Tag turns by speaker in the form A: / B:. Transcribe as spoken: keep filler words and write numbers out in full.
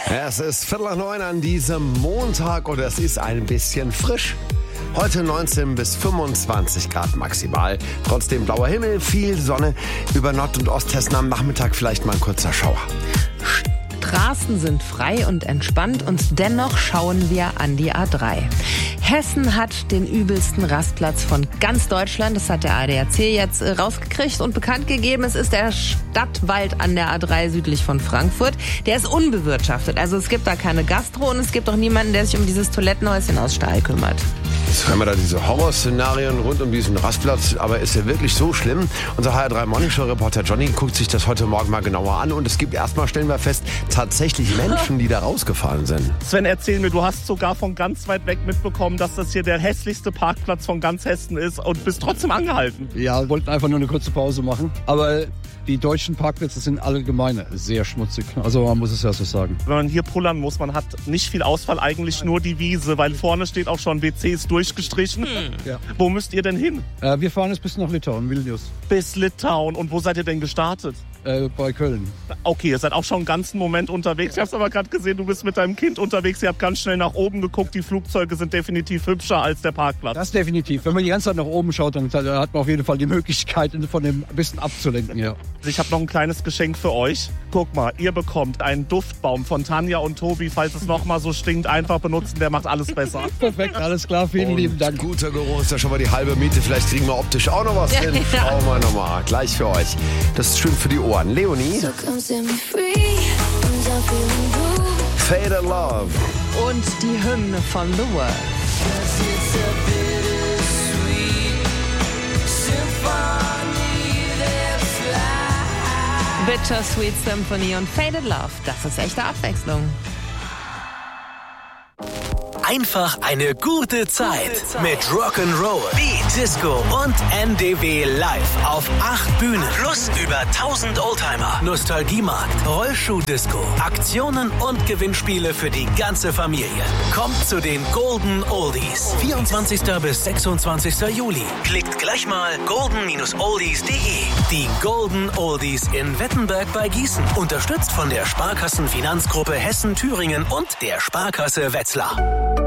A: Es ist Viertel nach neun an diesem Montag und es ist ein bisschen frisch. Heute neunzehn bis fünfundzwanzig Grad maximal. Trotzdem blauer Himmel, viel Sonne. Über Nord- und Osthessen am Nachmittag vielleicht mal ein kurzer Schauer.
B: Straßen sind frei und entspannt und dennoch schauen wir an die A drei. Hessen hat den übelsten Rastplatz von ganz Deutschland. Das hat der A D A C jetzt rausgekriegt und bekannt gegeben. Es ist der Stadtwald an der A drei südlich von Frankfurt. Der ist unbewirtschaftet. Also es gibt da keine Gastro und es gibt auch niemanden, der sich um dieses Toilettenhäuschen aus Stahl kümmert.
A: Jetzt hören wir da diese Horrorszenarien rund um diesen Rastplatz. Aber ist er wirklich so schlimm? Unser H R drei Morningshow-Reporter Johnny guckt sich das heute Morgen mal genauer an. Und es gibt erstmal, stellen wir fest, tatsächlich Menschen, die da rausgefahren sind.
C: Sven, erzähl mir, du hast sogar von ganz weit weg mitbekommen, dass das hier der hässlichste Parkplatz von ganz Hessen ist und bist trotzdem angehalten.
D: Ja, wollten einfach nur eine kurze Pause machen. Aber die deutschen Parkplätze sind allgemein sehr schmutzig. Also man muss es ja so sagen.
C: Wenn man hier pullern muss, man hat nicht viel Ausfall, eigentlich nur die Wiese, weil vorne steht auch schon W C ist durchgestrichen. Hm. Ja. Wo müsst ihr denn hin?
D: Äh, wir fahren jetzt bis nach Litauen, Vilnius.
C: Bis Litauen. Und wo seid ihr denn gestartet?
D: Äh, bei Köln.
C: Okay, ihr seid auch schon einen ganzen Moment unterwegs. Ich hab's aber gerade gesehen, du bist mit deinem Kind unterwegs. Ihr habt ganz schnell nach oben geguckt. Die Flugzeuge sind definitiv hübscher als der Parkplatz.
D: Das definitiv. Wenn man die ganze Zeit nach oben schaut, dann hat man auf jeden Fall die Möglichkeit, von dem ein bisschen abzulenken. Ja.
C: Ich habe noch ein kleines Geschenk für euch. Guck mal, ihr bekommt einen Duftbaum von Tanja und Tobi. Falls es noch mal so stinkt, einfach benutzen, der macht alles besser.
D: Perfekt, alles klar, vielen
A: und
D: lieben Dank.
A: Guter Geruch ist ja schon mal die halbe Miete. Vielleicht kriegen wir optisch auch noch was hin.
B: Ja.
A: Schauen wir noch mal. Gleich für euch. Das ist schön für die Ohren. Leonie. Faded Love.
B: Und die Hymne von The World. Bittersweet Symphony und Faded Love. Das ist echte Abwechslung.
E: Einfach eine gute Zeit mit Rock'n'Roll, Beat, Disco und N D W live auf acht Bühnen plus über tausend Oldtimer, Nostalgiemarkt, Rollschuh-Disco, Aktionen und Gewinnspiele für die ganze Familie. Kommt zu den Golden Oldies. vierundzwanzigsten bis sechsundzwanzigsten Juli. Klickt gleich mal golden oldies punkt de. Die Golden Oldies in Wettenberg bei Gießen. Unterstützt von der Sparkassenfinanzgruppe Hessen-Thüringen und der Sparkasse Wetzlar.